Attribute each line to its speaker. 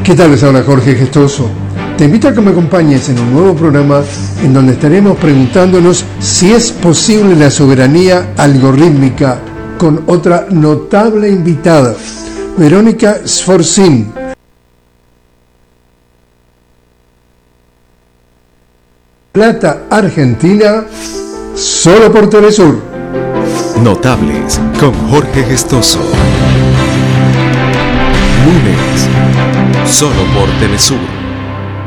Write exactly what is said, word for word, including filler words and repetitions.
Speaker 1: ¿Qué tal? Les habla Jorge Gestoso. Te invito a que me acompañes en un nuevo programa en donde estaremos preguntándonos si es posible la soberanía algorítmica con otra notable invitada, Verónica Sforzin. Plata, Argentina, solo por Telesur.
Speaker 2: Notables con Jorge Gestoso. Lunes, solo por Telesur.